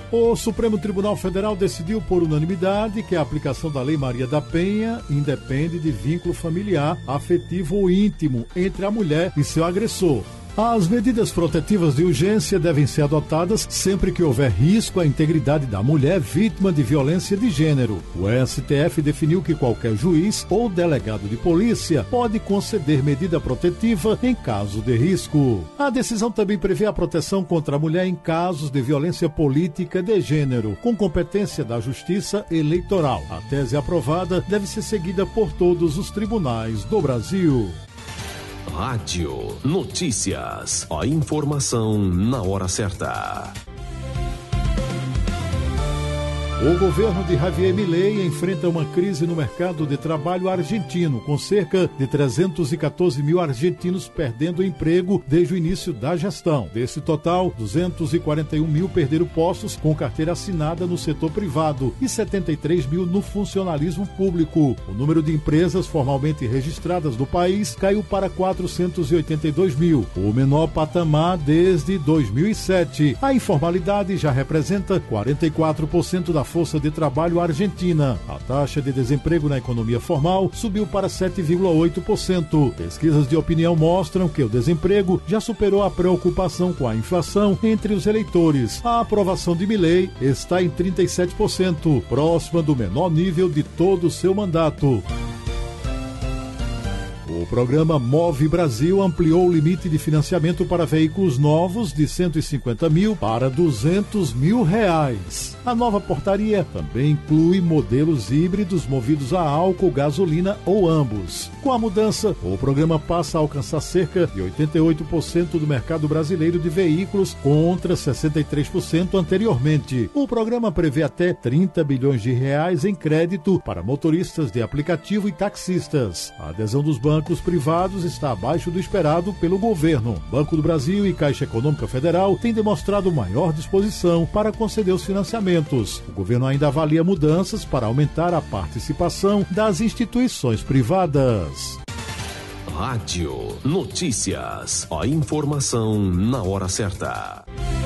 O Supremo Tribunal Federal decidiu por unanimidade que a aplicação da Lei Maria da Penha independe de vínculo familiar, afetivo ou íntimo entre a mulher e seu agressor. As medidas protetivas de urgência devem ser adotadas sempre que houver risco à integridade da mulher vítima de violência de gênero. O STF definiu que qualquer juiz ou delegado de polícia pode conceder medida protetiva em caso de risco. A decisão também prevê a proteção contra a mulher em casos de violência política de gênero, com competência da Justiça Eleitoral. A tese aprovada deve ser seguida por todos os tribunais do Brasil. Rádio Notícias. A informação na hora certa. O governo de Javier Milei enfrenta uma crise no mercado de trabalho argentino, com cerca de 314 mil argentinos perdendo emprego desde o início da gestão. Desse total, 241 mil perderam postos com carteira assinada no setor privado e 73 mil no funcionalismo público. O número de empresas formalmente registradas no país caiu para 482 mil, o menor patamar desde 2007. A informalidade já representa 44% da força de trabalho argentina. A taxa de desemprego na economia formal subiu para 7,8%. Pesquisas de opinião mostram que o desemprego já superou a preocupação com a inflação entre os eleitores. A aprovação de Milei está em 37%, próxima do menor nível de todo o seu mandato. O programa Move Brasil ampliou o limite de financiamento para veículos novos de 150 mil para 200 mil reais. A nova portaria também inclui modelos híbridos movidos a álcool, gasolina ou ambos. Com a mudança, o programa passa a alcançar cerca de 88% do mercado brasileiro de veículos contra 63% anteriormente. O programa prevê até 30 bilhões de reais em crédito para motoristas de aplicativo e taxistas. A adesão dos bancos privados está abaixo do esperado pelo governo. Banco do Brasil e Caixa Econômica Federal têm demonstrado maior disposição para conceder os financiamentos. O governo ainda avalia mudanças para aumentar a participação das instituições privadas. Rádio Notícias. A informação na hora certa.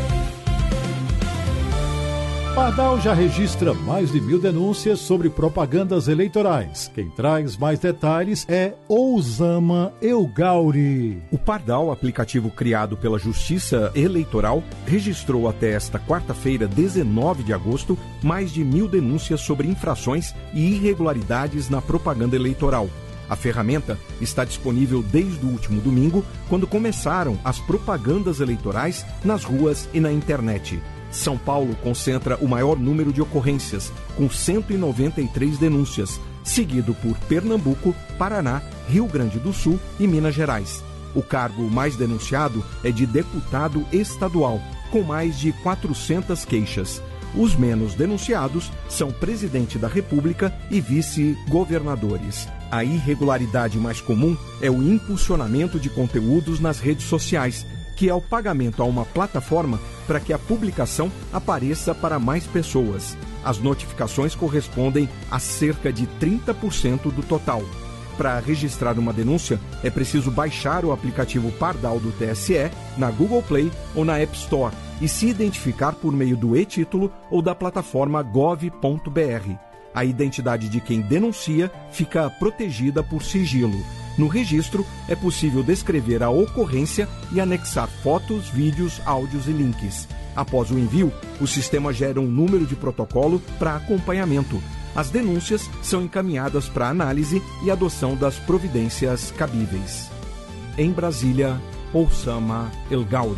Pardal já registra mais de 1.000 denúncias sobre propagandas eleitorais. Quem traz mais detalhes é Osama Elgauri. O Pardal, aplicativo criado pela Justiça Eleitoral, registrou até esta quarta-feira, 19 de agosto, mais de 1.000 denúncias sobre infrações e irregularidades na propaganda eleitoral. A ferramenta está disponível desde o último domingo, quando começaram as propagandas eleitorais nas ruas e na internet. São Paulo concentra o maior número de ocorrências, com 193 denúncias, seguido por Pernambuco, Paraná, Rio Grande do Sul e Minas Gerais. O cargo mais denunciado é de deputado estadual, com mais de 400 queixas. Os menos denunciados são presidente da República e vice-governadores. A irregularidade mais comum é o impulsionamento de conteúdos nas redes sociais, que é o pagamento a uma plataforma para que a publicação apareça para mais pessoas. As notificações correspondem a cerca de 30% do total. Para registrar uma denúncia, é preciso baixar o aplicativo Pardal do TSE na Google Play ou na App Store e se identificar por meio do e-título ou da plataforma gov.br. A identidade de quem denuncia fica protegida por sigilo. No registro, é possível descrever a ocorrência e anexar fotos, vídeos, áudios e links. Após o envio, o sistema gera um número de protocolo para acompanhamento. As denúncias são encaminhadas para análise e adoção das providências cabíveis. Em Brasília, Osama Elgauri.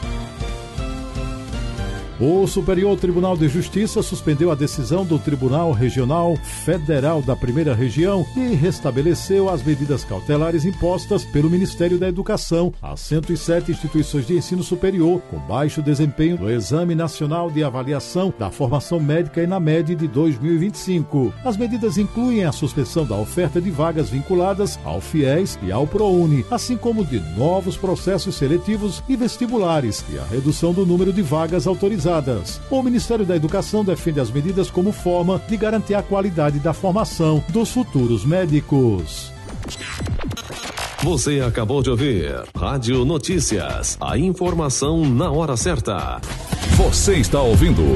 O Superior Tribunal de Justiça suspendeu a decisão do Tribunal Regional Federal da Primeira Região e restabeleceu as medidas cautelares impostas pelo Ministério da Educação a 107 instituições de ensino superior com baixo desempenho no Exame Nacional de Avaliação da Formação Médica ENAMED de 2025. As medidas incluem a suspensão da oferta de vagas vinculadas ao FIES e ao ProUni, assim como de novos processos seletivos e vestibulares e a redução do número de vagas autorizadas. O Ministério da Educação defende as medidas como forma de garantir a qualidade da formação dos futuros médicos. Você acabou de ouvir Rádio Notícias, a informação na hora certa. Você está ouvindo